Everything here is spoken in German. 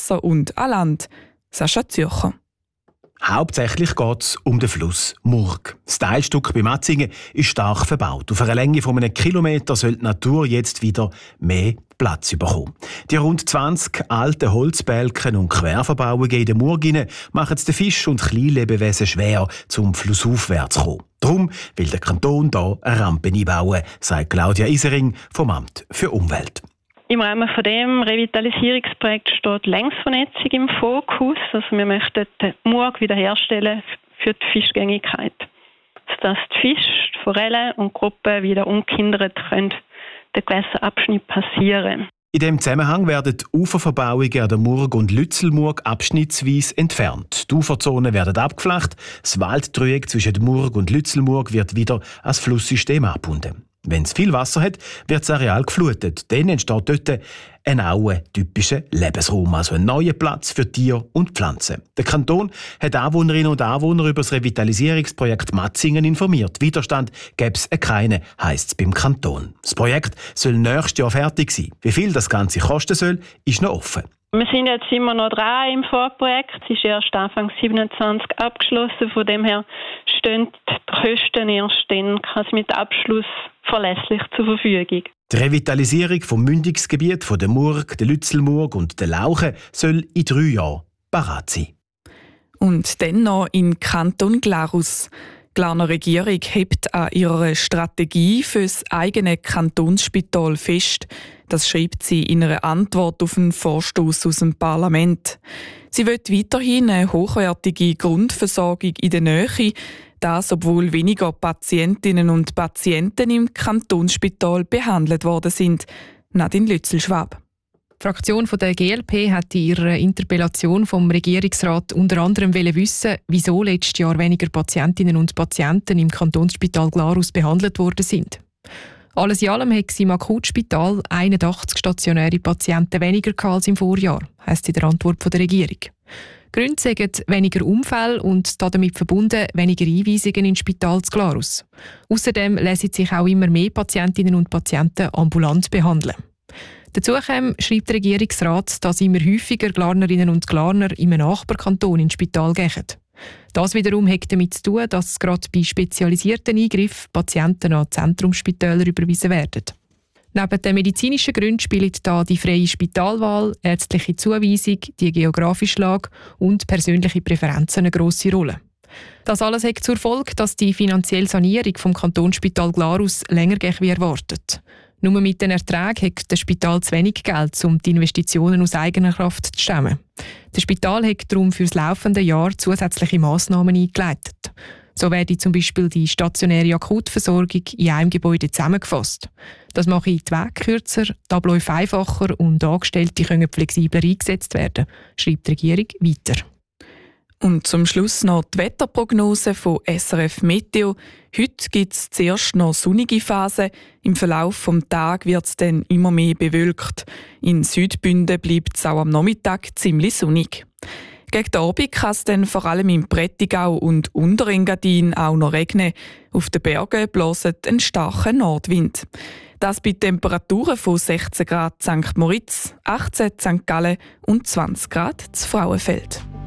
Wasser und an Land. Sascha Zürcher. Hauptsächlich geht es um den Fluss Murg. Das Teilstück bei Matzingen ist stark verbaut. Auf einer Länge von 1 Kilometer soll die Natur jetzt wieder mehr Platz bekommen. Die rund 20 alten Holzbalken und Querverbauungen in den Murg machen es den Fisch- und Kleinlebewesen schwer, zum flussaufwärts zu kommen. Darum will der Kanton hier eine Rampe einbauen, sagt Claudia Isering vom Amt für Umwelt. Im Rahmen von dem Revitalisierungsprojekt steht Längsvernetzung im Fokus. Also wir möchten den Murg wiederherstellen für die Fischgängigkeit, sodass die Fische, die Forellen und die Gruppen wieder ungehindert den Gewässerabschnitt passieren. In diesem Zusammenhang werden die Uferverbauungen an der Murg und Lützelmurg abschnittsweise entfernt. Die Uferzonen werden abgeflacht, das Walddreieck zwischen der Murg und Lützelmurg wird wieder als Flusssystem angebunden. Wenn es viel Wasser hat, wird das Areal geflutet. Dann entsteht dort ein typischer Lebensraum, also ein neuer Platz für Tiere und Pflanzen. Der Kanton hat Anwohnerinnen und Anwohner über das Revitalisierungsprojekt Matzingen informiert. Widerstand gäbe es keinen, heisst es beim Kanton. Das Projekt soll nächstes Jahr fertig sein. Wie viel das Ganze kosten soll, ist noch offen. Wir sind jetzt immer noch dran im Vorprojekt. Es ist erst Anfang 2027 abgeschlossen. Von dem her stehen die Kosten erst dann quasi mit Abschluss verlässlich zur Verfügung. Die Revitalisierung vom Mündungsgebiet von der Murg, der Lützelmurg und der Lauche soll in 3 Jahren parat sein. Und dann noch in Kanton Glarus. Die Glarner Regierung hebt an ihrer Strategie für das eigene Kantonsspital fest. Das schreibt sie in einer Antwort auf einen Vorstoss aus dem Parlament. Sie will weiterhin eine hochwertige Grundversorgung in der Nähe. Das, obwohl weniger Patientinnen und Patienten im Kantonsspital behandelt worden sind. Nadine Lützelschwab. Die Fraktion der GLP hat in ihrer Interpellation vom Regierungsrat unter anderem wissen, wieso letztes Jahr weniger Patientinnen und Patienten im Kantonsspital Glarus behandelt worden sind. Alles in allem hat es im Akutspital 81 stationäre Patienten weniger als im Vorjahr, heisst in der Antwort der Regierung. Gründe sind weniger Unfälle und damit verbunden weniger Einweisungen ins Spital zu Glarus. Außerdem lassen sich auch immer mehr Patientinnen und Patienten ambulant behandeln. Dazu schreibt der Regierungsrat, dass immer häufiger Glarnerinnen und Glarner in einem Nachbarkanton ins Spital gehen. Das wiederum hat damit zu tun, dass gerade bei spezialisierten Eingriffen Patienten an Zentrumsspitäler überwiesen werden. Neben den medizinischen Gründen spielen da die freie Spitalwahl, ärztliche Zuweisung, die geografische Lage und persönliche Präferenzen eine grosse Rolle. Das alles hat zur Folge, dass die finanzielle Sanierung vom Kantonsspital Glarus länger geht wie erwartet. Nur mit den Erträgen hat das Spital zu wenig Geld, um die Investitionen aus eigener Kraft zu stemmen. Das Spital hat darum für das laufende Jahr zusätzliche Massnahmen eingeleitet. So werde zum Beispiel die stationäre Akutversorgung in einem Gebäude zusammengefasst. Das mache die Wege kürzer, die Abläufe einfacher und Angestellte können flexibler eingesetzt werden, schreibt die Regierung weiter. Und zum Schluss noch die Wetterprognose von SRF Meteo. Heute gibt es zuerst noch sonnige Phasen. Im Verlauf des Tages wird es dann immer mehr bewölkt. In Südbünden bleibt es auch am Nachmittag ziemlich sonnig. Gegen den Abend kann es dann vor allem im Prättigau und Unterengadin auch noch regnen. Auf den Bergen bläst ein starker Nordwind. Das bei Temperaturen von 16 Grad St. Moritz, 18 St. Gallen und 20 Grad zu Frauenfeld.